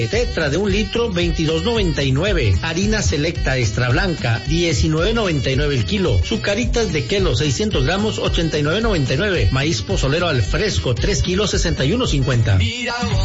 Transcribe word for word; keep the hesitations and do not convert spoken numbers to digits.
Tetra de un litro, veintidós noventa y nueve. Harina selecta extra blanca, diecinueve noventa y nueve el kilo. Sucaritas de Kelo, seiscientos gramos, ochenta y nueve noventa y nueve. Maíz pozolero al fresco, tres kilos, sesenta y uno cincuenta.